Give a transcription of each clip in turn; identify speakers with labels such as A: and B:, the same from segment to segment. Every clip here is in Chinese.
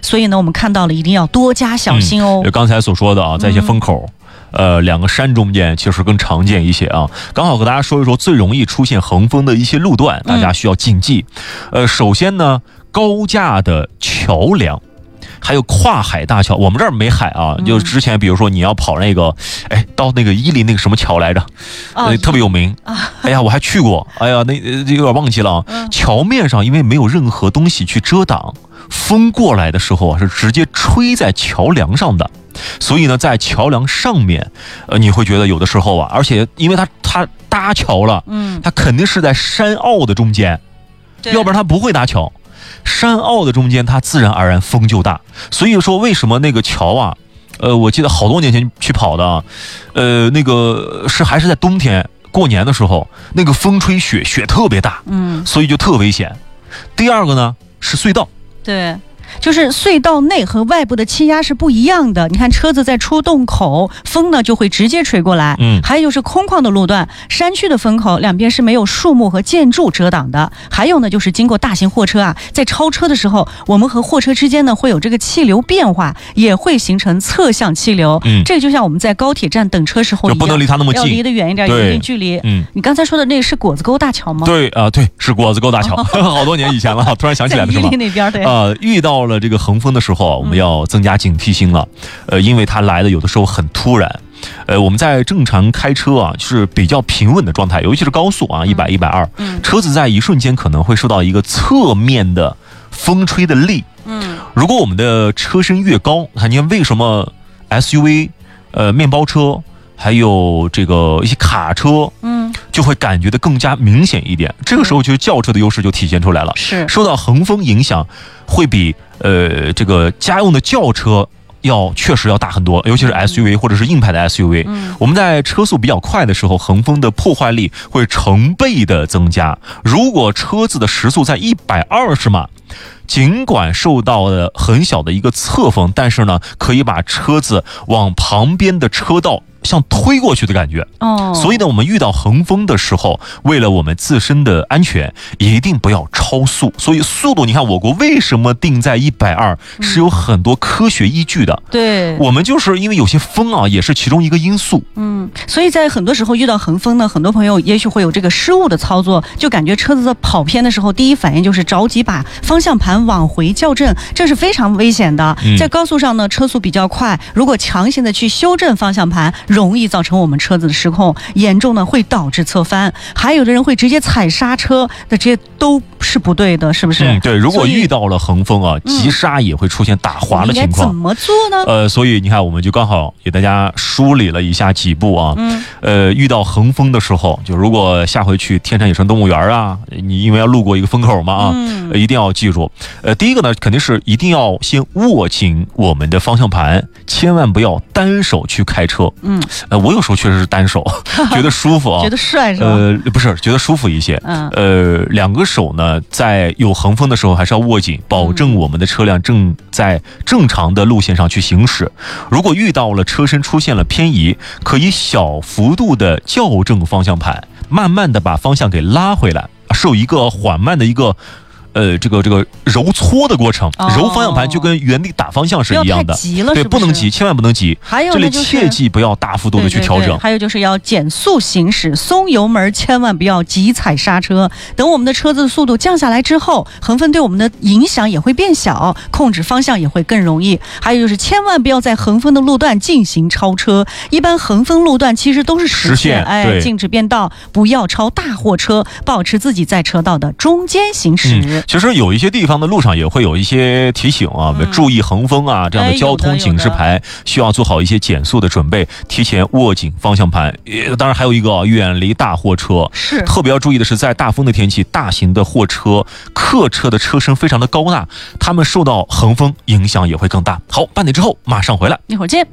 A: 所以呢，我们看到了一定要多加小心哦。
B: 就刚才所说的啊，在一些风口。两个山中间其实更常见一些啊，刚好和大家说一说最容易出现横风的一些路段，大家需要谨记。首先呢，高架的桥梁，还有跨海大桥，我们这儿没海啊，就之前比如说你要跑那个，到那个伊犁那个什么桥来着，特别有名啊，哎呀，我还去过，哎呀，那有点忘记了啊。桥面上因为没有任何东西去遮挡，风过来的时候啊，是直接吹在桥梁上的。所以呢，在桥梁上面，你会觉得有的时候啊，而且因为它搭桥了，它肯定是在山坳的中间，要不然它不会搭桥。山坳的中间，它自然而然风就大。所以说，为什么那个桥啊，我记得好多年前去跑的，那个还是在冬天过年的时候，那个风吹雪特别大，所以就特危险。第二个呢是隧道，
A: 对。就是隧道内和外部的气压是不一样的，你看车子在出洞口，风呢就会直接吹过来。还有就是空旷的路段，山区的风口两边是没有树木和建筑遮挡的。还有呢，就是经过大型货车啊，在超车的时候，我们和货车之间呢会有这个气流变化，也会形成侧向气流。这就像我们在高铁站等车时候一样，
B: 就不能离它那么近，
A: 要离得远一点，有一定距离。你刚才说的那个是果子沟大桥吗？
B: 对啊，对，是果子沟大桥，好多年以前了，突然想起来了，是吗？
A: 在伊犁那边，对。
B: 遇到了这个横风的时候，我们要增加警惕性了。因为它来的有的时候很突然。我们在正常开车啊，就是比较平稳的状态，尤其是高速啊，100、120，车子在一瞬间可能会受到一个侧面的风吹的力。如果我们的车身越高，你看为什么 SUV、面包车还有这个一些卡车，就会感觉的更加明显一点。这个时候就是轿车的优势就体现出来了。
A: 是
B: 受到横风影响，会比这个家用的轿车确实要大很多，尤其是 SUV 或者是硬派的 SUV。我们在车速比较快的时候，横风的破坏力会成倍的增加。如果车子的时速在120码，尽管受到了很小的一个侧风，但是呢，可以把车子往旁边的车道像推过去的感觉。所以呢，我们遇到横风的时候，为了我们自身的安全，一定不要超速。所以速度，你看我国为什么定在120，是有很多科学依据的。
A: 对，
B: 我们就是因为有些风啊，也是其中一个因素。
A: 所以在很多时候遇到横风呢，很多朋友也许会有这个失误的操作，就感觉车子在跑偏的时候，第一反应就是着急把方向盘往回校正，这是非常危险的。在高速上呢，车速比较快，如果强行的去修正方向盘，容易造成我们车子的失控，严重呢会导致侧翻。还有的人会直接踩刹车，那这些都是不对的，是不是？
B: 对，如果遇到了横风啊，急刹也会出现打滑的情况。
A: 应该怎么做呢？
B: 所以你看，我们就刚好给大家梳理了一下几步啊。遇到横风的时候，就如果下回去天山野生动物园啊，你因为要路过一个风口嘛一定要记住。第一个呢，肯定是一定要先握紧我们的方向盘，千万不要单手去开车。我有时候确实是单手，觉得舒服啊，
A: 觉得帅是吧？
B: 不是，觉得舒服一些。两个手呢，在有横风的时候还是要握紧，保证我们的车辆正在正常的路线上去行驶。如果遇到了车身出现了偏移，可以小幅度的校正方向盘，慢慢的把方向给拉回来，是有一个缓慢的一个这个揉搓的过程，揉方向盘就跟原地打方向是一样的。
A: 不要太急了，
B: 对，不能急，千万不能急。
A: 还有
B: 这里切记不要大幅度的去调整。
A: 还有就是要减速行驶，松油门，千万不要急踩刹车。等我们的车子的速度降下来之后，横风对我们的影响也会变小，控制方向也会更容易。还有就是千万不要在横风的路段进行超车。一般横风路段其实都是实线，禁止变道，不要超大货车，保持自己在车道的中间行驶。
B: 其实有一些地方的路上也会有一些提醒啊，注意横风啊这样的交通警示牌，需要做好一些减速的准备，提前握紧方向盘。当然还有一个远离大货车，
A: 是
B: 特别要注意的是，在大风的天气，大型的货车、客车的车身非常的高大，他们受到横风影响也会更大。好，半点之后马上回来，
A: 一会儿见。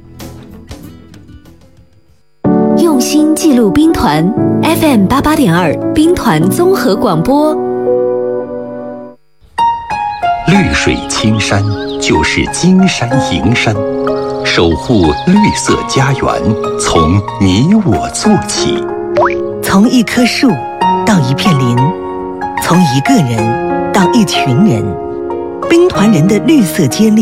C: 用心记录兵团 FM88.2兵团综合广播。
D: 绿水青山就是金山银山，守护绿色家园，从你我做起。
E: 从一棵树到一片林，从一个人到一群人，兵团人的绿色接力